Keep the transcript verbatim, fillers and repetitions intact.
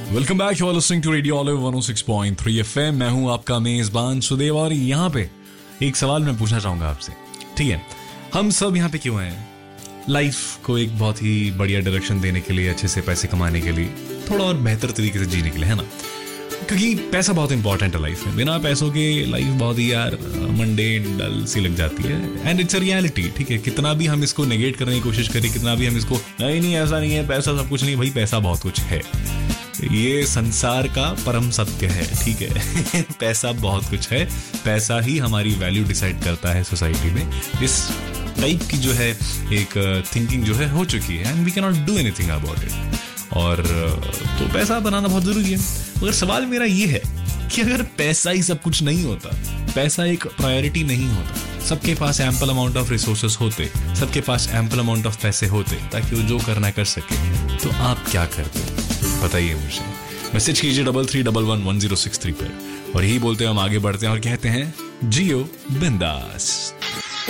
Welcome back, you are listening to radio olive one O six point three FM. मैं हूं आपका मेजबान सुदेव और यहाँ पे एक सवाल मैं पूछना चाहूंगा आपसे। ठीक है, हम सब यहाँ पे क्यों हैं? लाइफ को एक बहुत ही बढ़िया डायरेक्शन देने के लिए, अच्छे से पैसे कमाने के लिए, थोड़ा और बेहतर तरीके से जीने के लिए, है ना? क्योंकि पैसा बहुत इंपॉर्टेंट है लाइफ में। बिना पैसों के लाइफ बहुत ही यार मंडेन डल सी लग जाती है। And it's a reality. ठीक है, कितना भी हम इसको नेगेट करने की कोशिश करें, कितना भी हम इसको नहीं नहीं ऐसा नहीं है, पैसा सब कुछ नहीं, भाई पैसा बहुत कुछ है, ये संसार का परम सत्य है। ठीक है पैसा बहुत कुछ है, पैसा ही हमारी वैल्यू डिसाइड करता है सोसाइटी में। इस टाइप की जो है एक थिंकिंग जो है हो चुकी है and we can not do anything about it. और तो पैसा बनाना बहुत जरूरी है। मगर सवाल मेरा ये है कि अगर पैसा ही सब कुछ नहीं होता, पैसा एक प्रायोरिटी नहीं होता, सबके पास एम्पल अमाउंट ऑफ रिसोर्सेस होते, सबके पास एम्पल अमाउंट ऑफ पैसे होते ताकि वो जो करना कर सके, तो आप क्या करते? बताइए मुझे। मैसेज कीजिए double three double one one zero six three पर और यही बोलते हैं हम आगे बढ़ते हैं और कहते हैं जियो बिंदास।